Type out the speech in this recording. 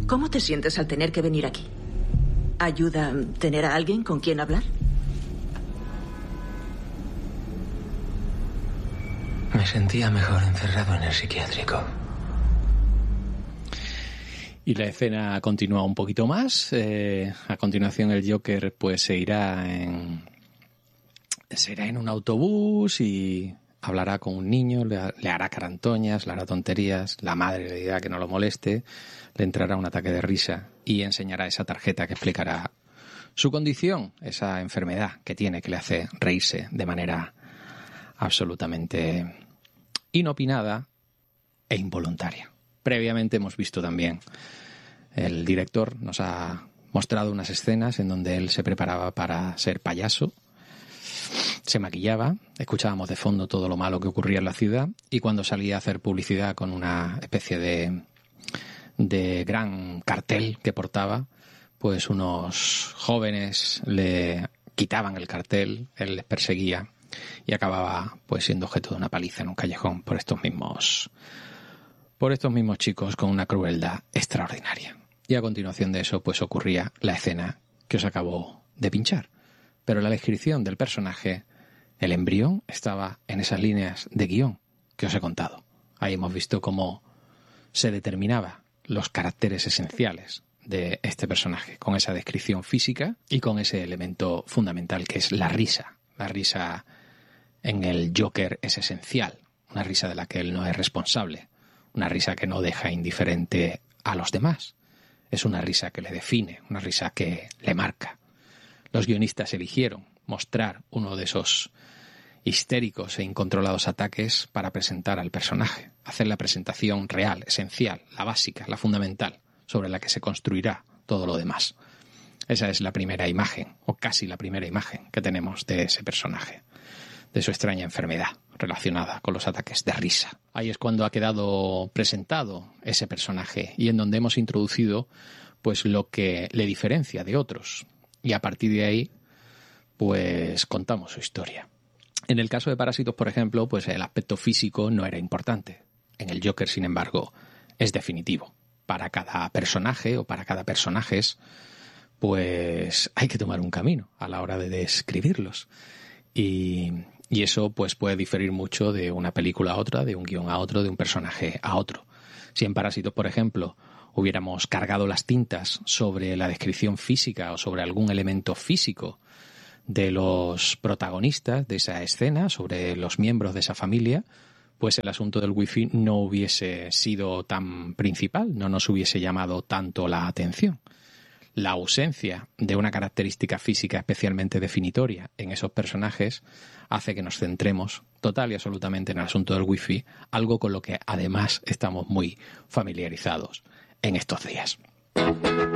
¿Cómo te sientes al tener que venir aquí? ¿Ayuda a tener a alguien con quien hablar? Me sentía mejor encerrado en el psiquiátrico. Y la escena continúa un poquito más. A continuación el Joker pues se irá en un autobús y hablará con un niño, le hará carantoñas, le hará tonterías, la madre le dirá que no lo moleste, le entrará un ataque de risa y enseñará esa tarjeta que explicará su condición, esa enfermedad que tiene que le hace reírse de manera absolutamente inopinada e involuntaria. Previamente hemos visto también, el director nos ha mostrado unas escenas en donde él se preparaba para ser payaso, se maquillaba, escuchábamos de fondo todo lo malo que ocurría en la ciudad y cuando salía a hacer publicidad con una especie de gran cartel que portaba, pues unos jóvenes le quitaban el cartel, él les perseguía y acababa pues siendo objeto de una paliza en un callejón por estos mismos chicos con una crueldad extraordinaria. Y a continuación de eso pues ocurría la escena que os acabo de pinchar. Pero la descripción del personaje, el embrión, estaba en esas líneas de guión que os he contado. Ahí hemos visto cómo se determinaba los caracteres esenciales de este personaje, con esa descripción física y con ese elemento fundamental que es la risa. La risa en el Joker es esencial, una risa de la que él no es responsable, una risa que no deja indiferente a los demás. Es una risa que le define, una risa que le marca. Los guionistas eligieron mostrar uno de esos histéricos e incontrolados ataques para presentar al personaje, hacer la presentación real, esencial, la básica, la fundamental, sobre la que se construirá todo lo demás. Esa es la primera imagen, o casi la primera imagen que tenemos de ese personaje, de su extraña enfermedad relacionada con los ataques de risa. Ahí es cuando ha quedado presentado ese personaje y en donde hemos introducido pues lo que le diferencia de otros. Y a partir de ahí pues contamos su historia. En el caso de Parásitos, por ejemplo, pues el aspecto físico no era importante. En el Joker, sin embargo, es definitivo. Para cada personaje o para cada personajes, pues hay que tomar un camino a la hora de describirlos. Y eso pues puede diferir mucho de una película a otra, de un guión a otro, de un personaje a otro. Si en Parásitos, por ejemplo, hubiéramos cargado las tintas sobre la descripción física o sobre algún elemento físico de los protagonistas de esa escena, sobre los miembros de esa familia, pues el asunto del wifi no hubiese sido tan principal, no nos hubiese llamado tanto la atención. La ausencia de una característica física especialmente definitoria en esos personajes hace que nos centremos total y absolutamente en el asunto del wifi, algo con lo que además estamos muy familiarizados en estos días.